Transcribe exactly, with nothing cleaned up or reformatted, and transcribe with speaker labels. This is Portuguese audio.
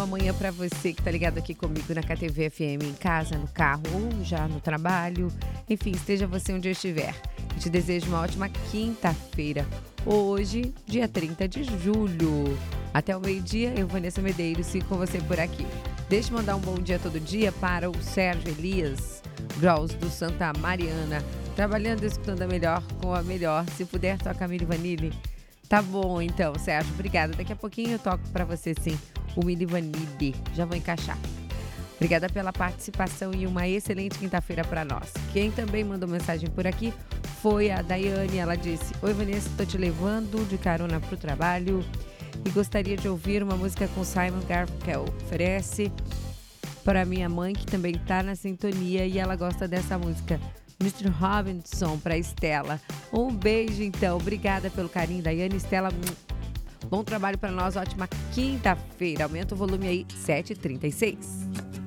Speaker 1: manhã para você que tá ligado aqui comigo na K T V F M, em casa, no carro ou já no trabalho. Enfim, esteja você onde estiver. Eu te desejo uma ótima quinta-feira. Hoje, dia trinta de julho. Até o meio-dia, eu, Vanessa Medeiros, fico com você por aqui. Deixa eu mandar um bom dia todo dia para o Sérgio Elias Graus do Santa Mariana. Trabalhando e escutando a melhor com a melhor. Se puder, toca Milli Vanilli. Tá bom, então, Sérgio. Obrigada. Daqui a pouquinho eu toco para você, sim, o Milli Vanilli. Já vou encaixar. Obrigada pela participação e uma excelente quinta-feira para nós. Quem também mandou mensagem por aqui foi a Daiane. Ela disse: Oi, Vanessa, estou te levando de carona para o trabalho e gostaria de ouvir uma música com Simon Garfunkel. Oferece para minha mãe, que também está na sintonia e ela gosta dessa música. mister Robinson para Estela. Um beijo, então. Obrigada pelo carinho, Daiane. Estela, bom trabalho para nós. Ótima quinta-feira. Aumenta o volume aí, sete e trinta e seis.